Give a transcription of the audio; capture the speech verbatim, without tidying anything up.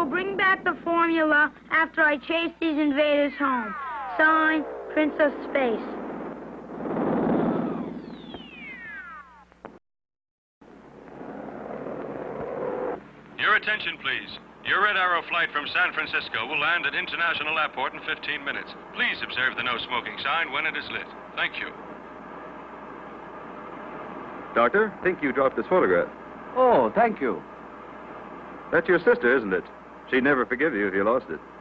will bring back the formula after I chase these invaders home. Signed, Prince of Space. Your attention, please. Your Red Arrow flight from San Francisco will land at International Airport in fifteen minutes. Please observe the no smoking sign when it is lit. Thank you. Doctor, think you dropped this photograph. Oh, thank you. That's your sister, isn't it? She'd never forgive you if you lost it.